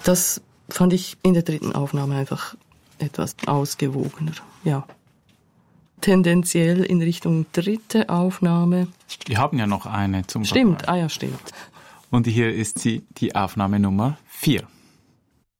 Das fand ich in der dritten Aufnahme einfach etwas ausgewogener, ja. Tendenziell in Richtung dritte Aufnahme. Wir haben ja noch eine zum Stimmt, Vergleich. stimmt. Und hier ist sie, die Aufnahme Nummer 4.